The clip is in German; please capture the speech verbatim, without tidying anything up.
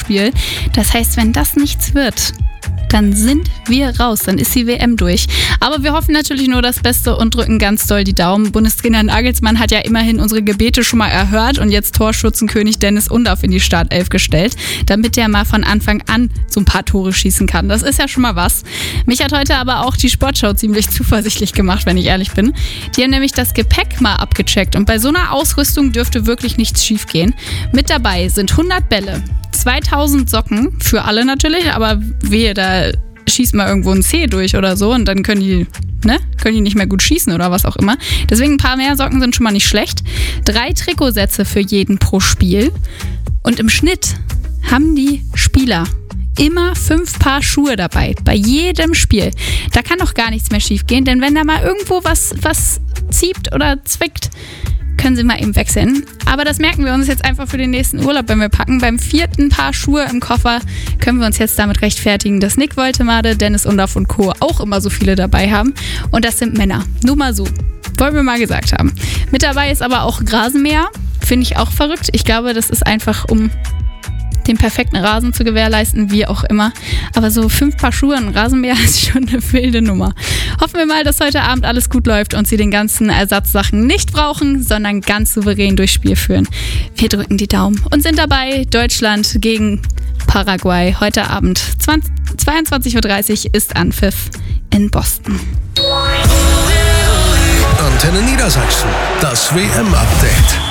Spiel. Das heißt, wenn das nichts wird, dann sind wir raus, dann ist die W M durch. Aber wir hoffen natürlich nur das Beste und drücken ganz doll die Daumen. Bundestrainer Nagelsmann hat ja immerhin unsere Gebete schon mal erhört und jetzt Torschützenkönig Dennis Undaff in die Startelf gestellt, damit der mal von Anfang an so ein paar Tore schießen kann. Das ist ja schon mal was. Mich hat heute aber auch die Sportschau ziemlich zuversichtlich gemacht, wenn ich ehrlich bin. Die haben nämlich das Gepäck mal abgecheckt und bei so einer Ausrüstung dürfte wirklich nichts schief gehen. Mit dabei sind hundert Bälle, zweitausend Socken, für alle natürlich, aber wehe, da schießt mal irgendwo ein Zeh durch oder so und dann können die, ne, können die nicht mehr gut schießen oder was auch immer. Deswegen ein paar mehr Socken sind schon mal nicht schlecht. Drei Trikotsätze für jeden pro Spiel und im Schnitt haben die Spieler immer fünf Paar Schuhe dabei, bei jedem Spiel. Da kann doch gar nichts mehr schief gehen, denn wenn da mal irgendwo was, was zieht oder zwickt, können sie mal eben wechseln. Aber das merken wir uns jetzt einfach für den nächsten Urlaub, wenn wir packen. Beim vierten Paar Schuhe im Koffer können wir uns jetzt damit rechtfertigen, dass Nick Woltemade, Dennis Undaff und Co. auch immer so viele dabei haben. Und das sind Männer. Nur mal so. Wollen wir mal gesagt haben. Mit dabei ist aber auch Rasenmäher. Finde ich auch verrückt. Ich glaube, das ist einfach, um den perfekten Rasen zu gewährleisten, wie auch immer. Aber so fünf Paar Schuhe und Rasenmäher ist schon eine wilde Nummer. Hoffen wir mal, dass heute Abend alles gut läuft und sie den ganzen Ersatzsachen nicht brauchen, sondern ganz souverän durchs Spiel führen. Wir drücken die Daumen und sind dabei. Deutschland gegen Paraguay. Heute Abend zweiundzwanzig Uhr dreißig ist Anpfiff in Boston. Antenne Niedersachsen, das W M-Update.